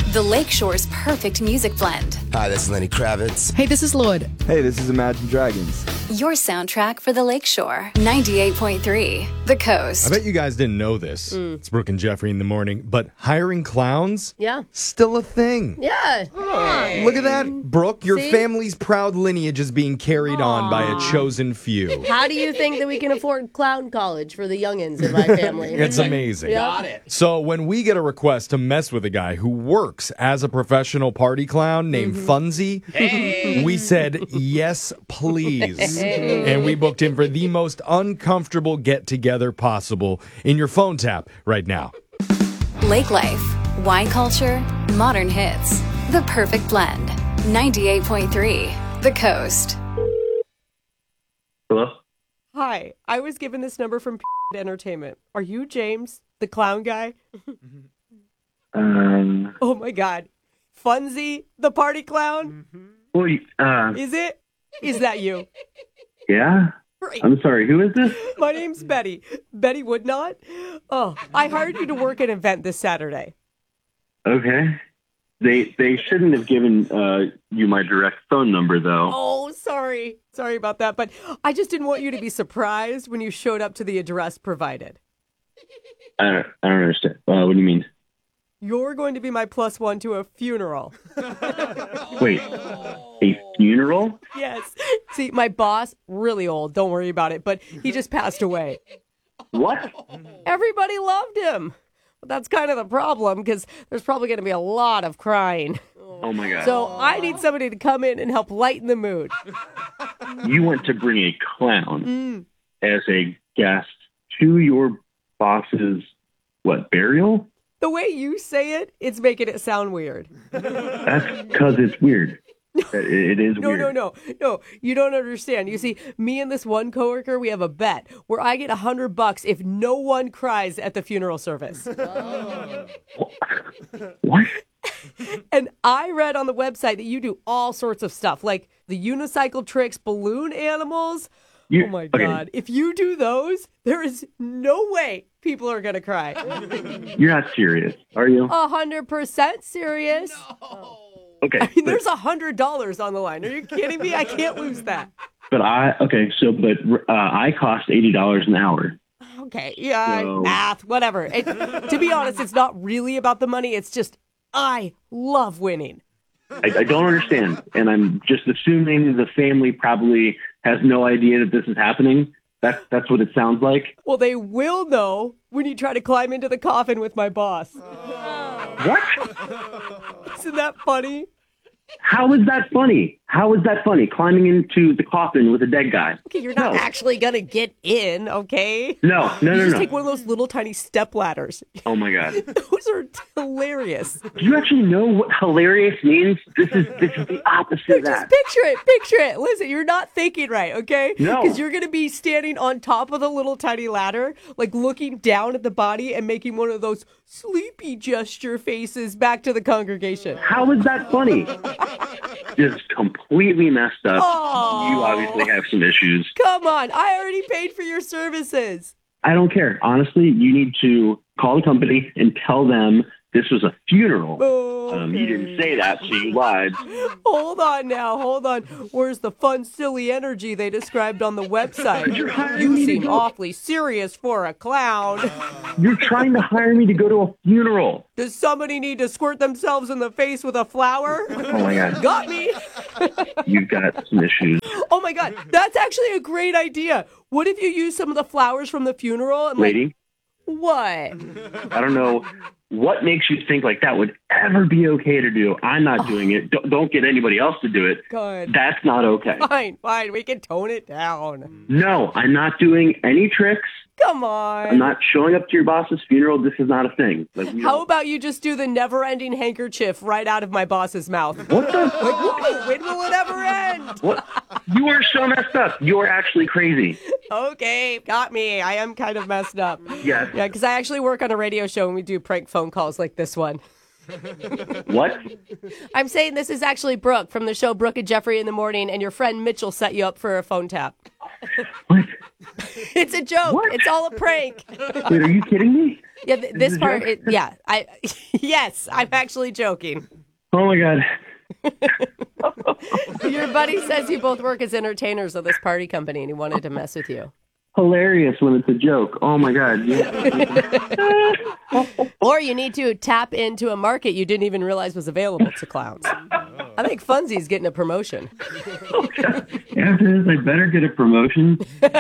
The Lakeshore's perfect music blend. Hi, this is Lenny Kravitz. Hey, this is Lorde. Hey, this is Imagine Dragons. Your soundtrack for the Lakeshore. 98.3, The Coast. I bet you guys didn't know this. It's Brooke and Jeffrey in the morning, but hiring clowns? Yeah. Still a thing. Yeah. Look at that, Brooke. Your See? family's proud lineage is being carried on by a chosen few. How do you think that we can afford clown college for the youngins in my family? It's amazing. Got it. So when we get a request to mess with a guy who works as a professional party clown named Funzy, we said, yes, please. And we booked him for the most uncomfortable get-together possible in your phone tap right now. Lake life, wine culture, modern hits. The perfect blend. 98.3, The Coast. Hello? Hi, I was given this number from Entertainment. Are you James, the clown guy? Oh my God. Funzy, the party clown? Well, Is it? Is that you? yeah? Great. I'm sorry, who is this? My name's Betty. Betty Woodnot. Oh, I hired you to work an event this Saturday. Okay. They shouldn't have given you my direct phone number, though. Oh, sorry. Sorry about that. But I just didn't want you to be surprised when you showed up to the address provided. I don't understand. What do you mean? You're going to be my +1 to a funeral. Wait, a funeral? Yes. See, my boss, really old, don't worry about it, but he just passed away. What? Everybody loved him. But that's kind of the problem because there's probably going to be a lot of crying. Oh my God. So I need somebody to come in and help lighten the mood. You want to bring a clown as a guest to your boss's, what, burial? The way you say it, it's making it sound weird. That's because it's weird. It is weird. No, you don't understand. You see, me and this one coworker, we have a bet where I get $100 if no one cries at the funeral service. What? And I read on the website that you do all sorts of stuff, like the unicycle tricks, balloon animals. Oh my God. If you do those, there is no way people are going to cry. You're not serious, are you? 100% serious. No. Okay. I mean, there's $100 on the line. Are you kidding me? I can't lose that. But I cost $80 an hour. Okay. Yeah, So- math, whatever. To be honest, it's not really about the money. It's just, I love winning. I don't understand. And I'm just assuming the family probably has no idea that this is happening. That's what it sounds like. Well, they will know when you try to climb into the coffin with my boss. What? Isn't that funny? How is that funny? How is that funny? Climbing into the coffin with a dead guy. Okay, you're not actually going to get in, okay? No. You just take one of those little tiny step ladders. Oh my God. Those are hilarious. Do you actually know what hilarious means? This is the opposite of that. Just picture it. Listen, you're not thinking right, okay? No. Because you're going to be standing on top of the little tiny ladder, like looking down at the body and making one of those sleepy gesture faces back to the congregation. How is that funny? Just completely messed up. Aw. You obviously have some issues. Come on, I already paid for your services. I don't care. Honestly, you need to call the company and tell them this was a funeral. Okay. You didn't say that, so you lied. Hold on. Where's the fun, silly energy they described on the website? You seem awfully serious for a clown. You're trying to hire me to go to a funeral. Does somebody need to squirt themselves in the face with a flower? Oh my God. Got me. You've got some issues. Oh my God, that's actually a great idea. What if you use some of the flowers from the funeral? And Lady, what? I don't know what makes you think like that would ever be okay to do. I'm not doing it. Don't get anybody else to do it. Good. That's not okay. Fine. We can tone it down. No, I'm not doing any tricks. Come on. I'm not showing up to your boss's funeral. This is not a thing. How about you just do the never-ending handkerchief right out of my boss's mouth? What the? When will it ever end? What? You are so messed up. You are actually crazy. Okay, got me. I am kind of messed up. Yes. Yeah, because I actually work on a radio show and we do prank phone calls like this one. What? I'm saying this is actually Brooke from the show Brooke and Jeffrey in the Morning, and your friend Mitchell set you up for a phone tap. What? It's a joke. What? It's all a prank. Wait, are you kidding me? Yeah, this part. joke? Yes, I'm actually joking. Oh my God. Your buddy says you both work as entertainers of this party company, and he wanted to mess with you. Hilarious when it's a joke. Oh my God. Or you need to tap into a market you didn't even realize was available to clowns. I think Funzy's getting a promotion. After this, I better get a promotion.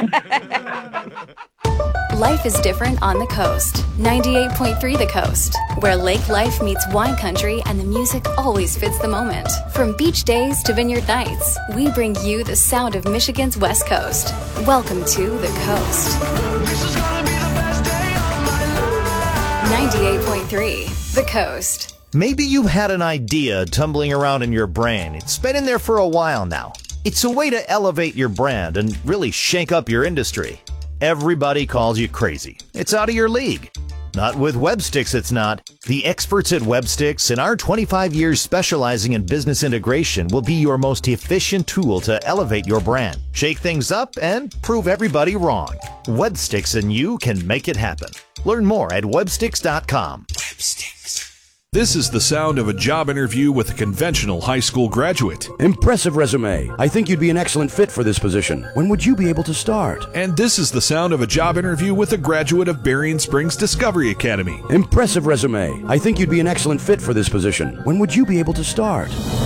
Life is different on the coast. 98.3 The Coast, where lake life meets wine country and the music always fits the moment. From beach days to vineyard nights, we bring you the sound of Michigan's West Coast. Welcome to The Coast. 98.3 The Coast. Maybe you had an idea tumbling around in your brain. It's been in there for a while now. It's a way to elevate your brand and really shake up your industry. Everybody calls you crazy. It's out of your league. Not with WebSticks, it's not. The experts at WebSticks and our 25 years specializing in business integration will be your most efficient tool to elevate your brand, shake things up, and prove everybody wrong. WebSticks and you can make it happen. Learn more at websticks.com. This is the sound of a job interview with a conventional high school graduate. Impressive resume. I think you'd be an excellent fit for this position. When would you be able to start? And this is the sound of a job interview with a graduate of Berrien Springs Discovery Academy. Impressive resume. I think you'd be an excellent fit for this position. When would you be able to start?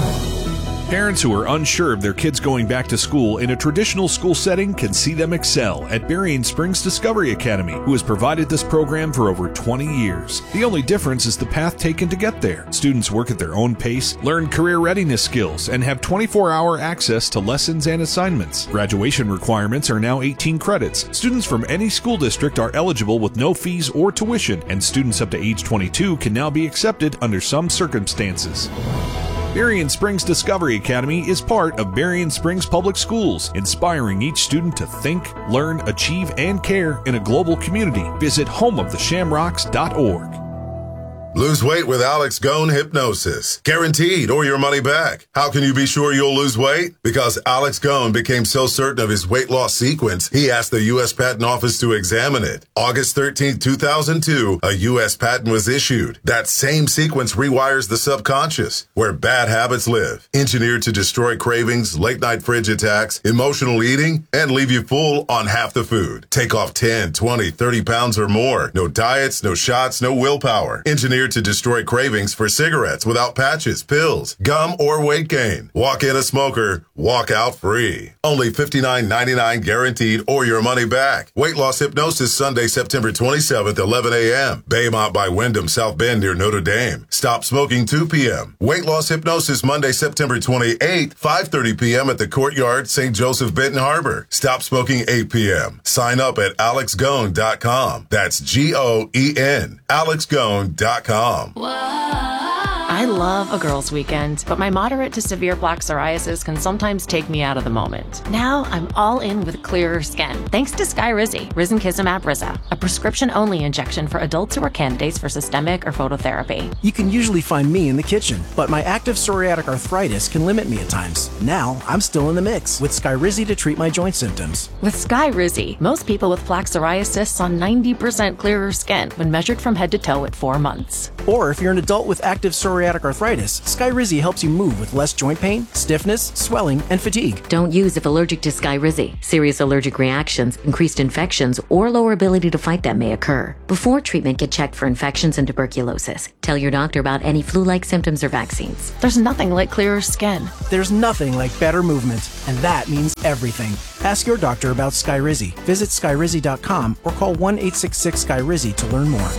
Parents who are unsure of their kids going back to school in a traditional school setting can see them excel at Berrien Springs Discovery Academy, who has provided this program for over 20 years. The only difference is the path taken to get there. Students work at their own pace, learn career readiness skills, and have 24-hour access to lessons and assignments. Graduation requirements are now 18 credits. Students from any school district are eligible with no fees or tuition, and students up to age 22 can now be accepted under some circumstances. Berrien Springs Discovery Academy is part of Berrien Springs Public Schools, inspiring each student to think, learn, achieve, and care in a global community. Visit homeoftheshamrocks.org. Lose weight with Alex Gone Hypnosis. Guaranteed or your money back. How can you be sure you'll lose weight? Because Alex Gone became so certain of his weight loss sequence, he asked the U.S. Patent Office to examine it. August 13, 2002, a U.S. patent was issued. That same sequence rewires the subconscious, where bad habits live. Engineered to destroy cravings, late-night fridge attacks, emotional eating, and leave you full on half the food. Take off 10, 20, 30 pounds or more. No diets, no shots, no willpower. Engineered to destroy cravings for cigarettes without patches, pills, gum, or weight gain. Walk in a smoker, walk out free. Only $59.99 guaranteed or your money back. Weight loss hypnosis Sunday, September 27th, 11 a.m. Baymont by Wyndham, South Bend near Notre Dame. Stop smoking 2 p.m. Weight loss hypnosis Monday, September 28th, 5:30 p.m. at the Courtyard, St. Joseph, Benton Harbor. Stop smoking 8 p.m. Sign up at alexgone.com. That's G-O-E-N. alexgone.com. I love a girls' weekend, but my moderate to severe plaque psoriasis can sometimes take me out of the moment. Now I'm all in with clearer skin, thanks to Skyrizi, Risankizumab Riza, a prescription-only injection for adults who are candidates for systemic or phototherapy. You can usually find me in the kitchen, but my active psoriatic arthritis can limit me at times. Now I'm still in the mix with Skyrizi to treat my joint symptoms. With Skyrizi, most people with plaque psoriasis saw 90% clearer skin when measured from head to toe at 4 months. Or if you're an adult with active psoriatic arthritis, Skyrizi helps you move with less joint pain, stiffness, swelling, and fatigue. Don't use if allergic to Skyrizi. Serious allergic reactions, increased infections, or lower ability to fight them may occur. Before treatment, get checked for infections and tuberculosis. Tell your doctor about any flu-like symptoms or vaccines. There's nothing like clearer skin. There's nothing like better movement, and that means everything. Ask your doctor about Skyrizi. Visit Skyrizi.com or call 1-866-SKYRIZI to learn more.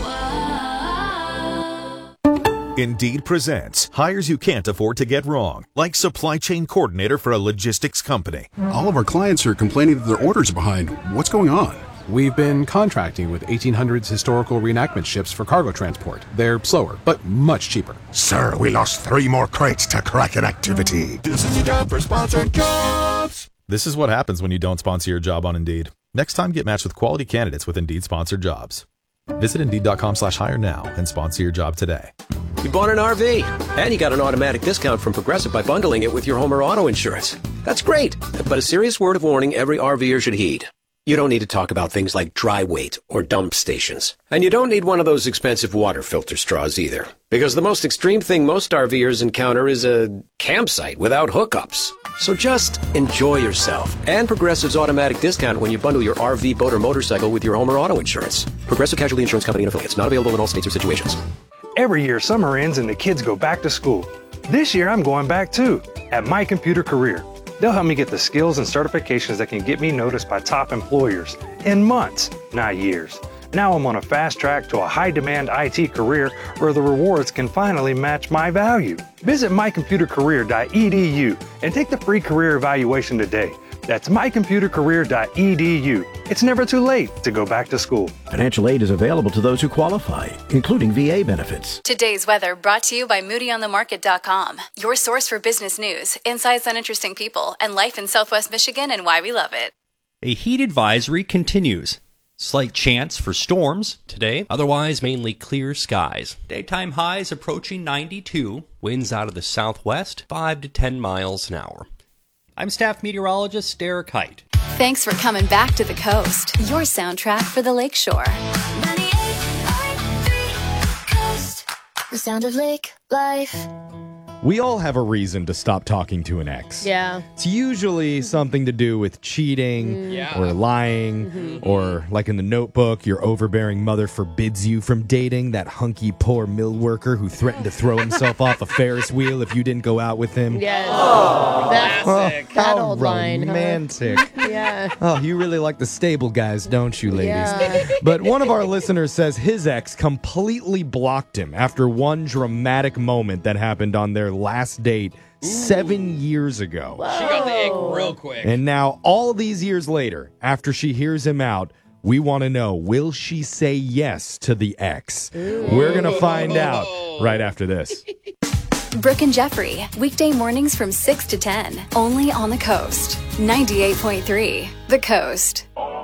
Indeed presents hires you can't afford to get wrong, like supply chain coordinator for a logistics company. All of our clients are complaining that their orders are behind. What's going on? We've been contracting with 1800s historical reenactment ships for cargo transport. They're slower, but much cheaper. Sir, we lost 3 more crates to Kraken activity. This is your job for sponsored jobs. This is what happens when you don't sponsor your job on Indeed. Next time, get matched with quality candidates with Indeed sponsored jobs. Visit Indeed.com/hire now and sponsor your job today. You bought an RV, and you got an automatic discount from Progressive by bundling it with your home or auto insurance. That's great, but a serious word of warning every RVer should heed. You don't need to talk about things like dry weight or dump stations. And you don't need one of those expensive water filter straws either. Because the most extreme thing most RVers encounter is a campsite without hookups. So just enjoy yourself. And Progressive's automatic discount when you bundle your RV, boat, or motorcycle with your home or auto insurance. Progressive Casualty Insurance Company and affiliates. Not available in all states or situations. Every year, summer ends and the kids go back to school. This year, I'm going back too, at My Computer Career. They'll help me get the skills and certifications that can get me noticed by top employers in months, not years. Now I'm on a fast track to a high-demand IT career where the rewards can finally match my value. Visit mycomputercareer.edu and take the free career evaluation today. That's mycomputercareer.edu. It's never too late to go back to school. Financial aid is available to those who qualify, including VA benefits. Today's weather brought to you by MoodyOnTheMarket.com, your source for business news, insights on interesting people, and life in Southwest Michigan and why we love it. A heat advisory continues. Slight chance for storms today, otherwise mainly clear skies. Daytime highs approaching 92, winds out of the southwest, 5 to 10 miles an hour. I'm staff meteorologist Derek Height. Thanks for coming back to the coast, your soundtrack for the Lakeshore. 98.3 Coast, the sound of lake life. We all have a reason to stop talking to an ex. Yeah. It's usually something to do with cheating or lying or, like in The Notebook, your overbearing mother forbids you from dating that hunky poor mill worker who threatened to throw himself off a Ferris wheel if you didn't go out with him. Yes. Classic. That old line. Romantic. Yeah. Oh, you really like the stable guys, don't you, ladies? Yeah. But one of our listeners says his ex completely blocked him after one dramatic moment that happened on their last date 7 years ago. She got the egg real quick. And now, all these years later, after she hears him out, we want to know, will she say yes to the ex? We're going to find out right after this. Brooke and Jeffrey, weekday mornings from 6 to 10, only on the coast. 98.3 The Coast.